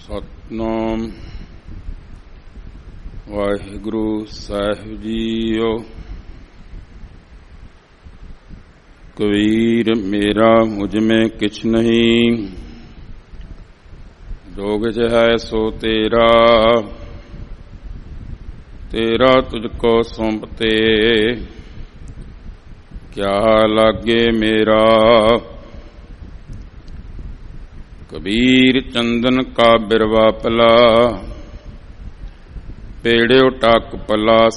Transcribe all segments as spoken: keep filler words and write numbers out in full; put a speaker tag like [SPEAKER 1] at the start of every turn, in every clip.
[SPEAKER 1] ਸਤਿਨਾਮ ਵਾਹਿਗੁਰੂ ਸਾਹਿਬ JIO. Kabir ਮੇਰਾ ਮੁਝ ਮੇਂ ਕਿਛ ਨਹੀਂ, ਜੋ ਕਿਛ ਹੈ ਸੋ ਤੇਰਾ, ਤੇਰਾ ਤੁਝ ਕੋ ਸੌਂਪਤੇ, ਕਿਆ ਲਾਗੇ ਮੇਰਾ। ਕਬੀਰ ਚੰਦਨ ਕਾ ਬਿਰਵਾ ਪਲਾ, ਪੇੜਿਓ ਟਾਕ ਪਲਾਸ,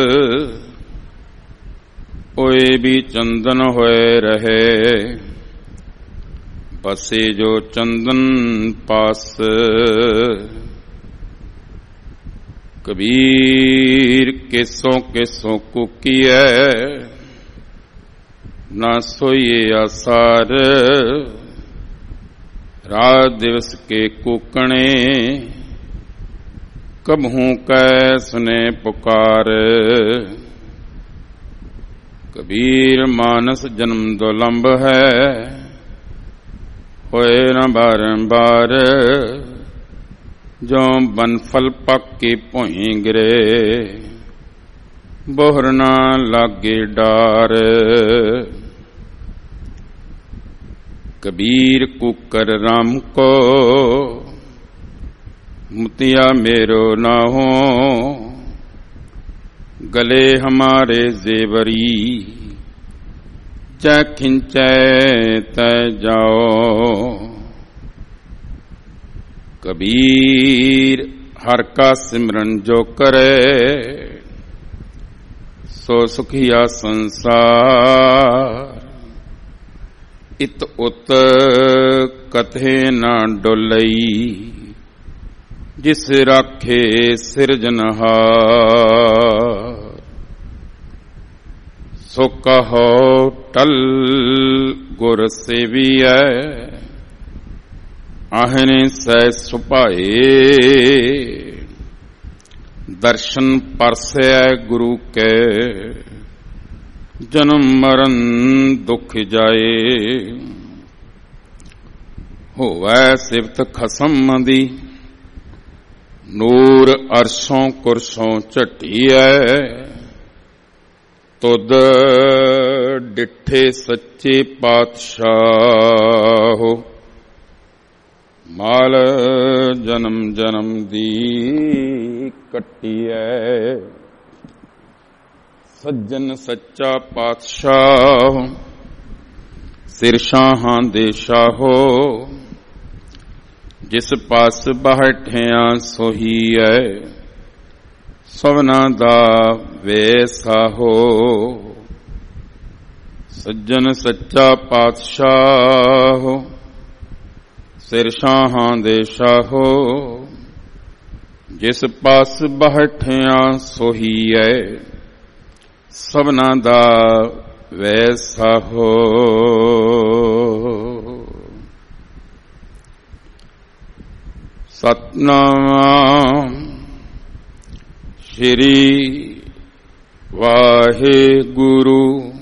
[SPEAKER 1] ओए भी चंदन होए रहे, बसे जो चंदन पास। कबीर केसों केसों कुकिए, ना सोइए आसार, रात दिवस के कुकणे, कबहू कैसने पुकार। कबीर मानस जन्म दुलंभ है, होए न बारंबार, जो बनफल पक के भोई गिरे, बोहर ना लागे डार। कबीर कुकर राम को, मुतिया मेरो ना हो, गले हमारे जेवरी, जै खिंचे तै जाओ। कबीर हर का सिमरन जो करे, सो सुखिया संसार। इत उत कथे ना डोलई, जिस राखे सिरजनहार। सो कहो टल गुर सेवियै, आहने सै सुपाए, दर्शन परसै गुरु के, जन्म मरण दुख जाए। होवै सिफत खसम दी, नूर अरसों कुरसों झटिया, तुद डिठे सच्चे पातशाह। माल जन्म जन्म दी कट्टिया, सज्जन सच्चा पातशाह, सिर शाहां दे शाहो, जिस पास बैठिया सोही है, सवना दा वैसा हो। सज्जन सच्चा पातशाह, सिर शाहां दे शाहो, जिस पास बैठिया सोही है, सवना दा वैसा हो। सतनाम श्री वाहिगुरु